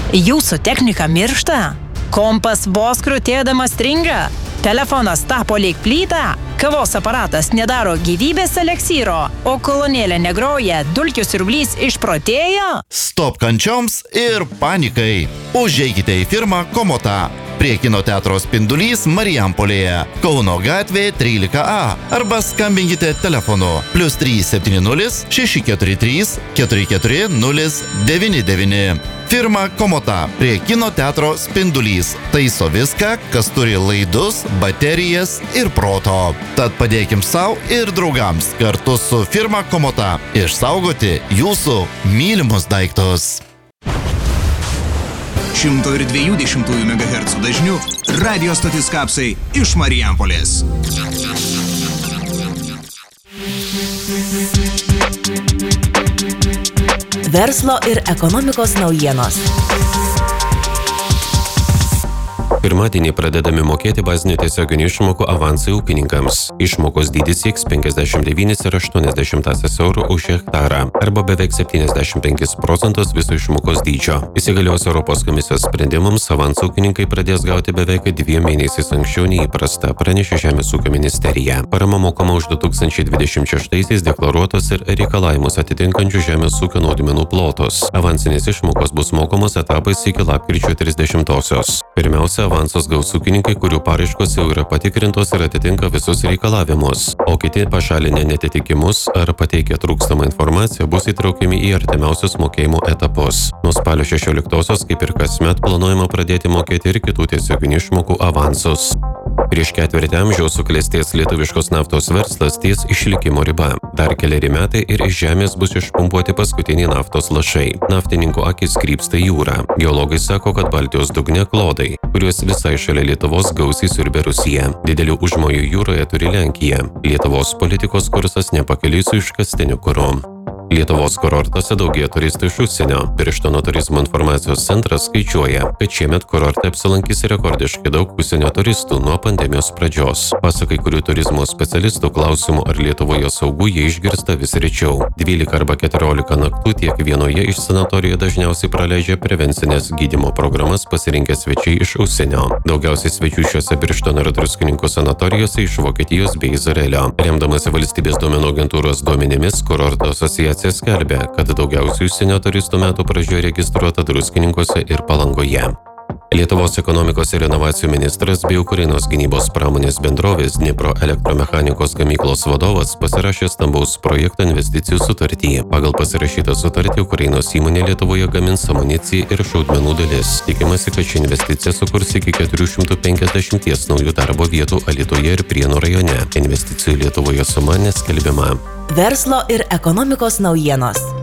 Jūsų technika miršta? Kompas vos krutėdamas stringa? Telefonas tapo lyg plyta? Kavos aparatas nedaro gyvybės eleksyro? O kolonėlė negroja, dulkių siurblys išprotėjo? Stop kančioms ir panikai. Užeikite į firmą Komota. Prie kino teatro Spindulys Marijampolėje, Kauno gatvė 13A. Arba skambinkite telefonu +370 643 44099. Firma Komota prie kino teatro Spindulys. Taiso viską, kas turi laidus, baterijas ir proto. Tad padėkim savo ir draugams kartu su firma Komota išsaugoti jūsų mylimus daiktus. 102,2 MHz dažniu radio stotis Kapsai iš Marijampolės. Verslo ir ekonomikos naujienos. Pirmadienį pradedami mokėti bazinių tiesioginių išmokų avansai ūkininkams. Išmokos dydis sieks 59,8 eurų už hektarą arba beveik 75% viso išmokos dydžio. Įsigalios Europos komisijos sprendimams avansų ūkininkai pradės gauti beveik 2 mėnesiais anksčiau nei įprasta, pranešė Žemės ūkio ministerija. Parama mokama už 2026 deklaruotos ir reikalavimus atitinkančių žemės ūkio naudmenų plotus. Avansinės išmokos bus mokamos etapais iki lapkričio 30-osios. Pirmiausia, avansus gaus ūkininkai, kurių paraiškos jau yra patikrintos ir atitinka visus reikalavimus, o kiti pašalinę netitikimus ar pateikę trūkstamą informaciją bus įtraukiami į artimiausius mokėjimo etapus. Nuo spalio 16-osios, kaip ir kasmet, planuojama pradėti mokėti ir kitų tiesioginių išmokų avansus. Prieš ketvirtį amžiaus suklestės lietuviškos naftos verslas ties išlikimo riba. Dar keleri metai ir iš žemės bus išpumpuoti paskutiniai naftos lašai. Naftininkų akis krypsta į jūrą. Geologai sako, kad Baltijos dugne klodai, kuriuos visai šalia Lietuvos gausiai siurbia Rusija. Didelių užmojų jūroje turi Lenkija. Lietuvos politikos kursas nepakeliui su iškastiniu kuru. Lietuvos kurortuose daugėja turistų iš užsienio. Birštono turizmo informacijos centras skaičiuoja, kad šiemet kurorte apsilankys rekordiškai daug užsienio turistų nuo pandemijos pradžios. Pasak kai kurių turizmo specialistų klausimų, ar Lietuvoje saugu, jie išgirsta vis rečiau. 12 arba 14 naktų tiek vienoje iš sanatorijų dažniausiai praleidžia prevencinės gydymo programas pasirinkę svečiai iš užsienio. Daugiausiai svečių šiuose Birštono ir Druskininkų sanatorijose iš Vokietijos bei Izraelio. Remdamasi valstybės duomenų agentūros duomenimis, kurorto asociacija skelbia, kad daugiausiai užsienio turistų metų pradžioje registruota Druskininkuose ir Palangoje. Lietuvos ekonomikos ir inovacijų ministras bei Ukrainos gynybos pramonės bendrovės Dnipro elektromechanikos gamyklos vadovas pasirašė stambaus projekto investicijų sutartį. Pagal pasirašytą sutartį Ukrainos įmonė Lietuvoje gamins amuniciją ir šaudmenų dalis. Tikimasi, kad ši investicija sukurs iki 450 naujų darbo vietų Alytuje ir Prienų rajone. Investicijų Lietuvoje suma neskelbiama. Verslo ir ekonomikos naujienos.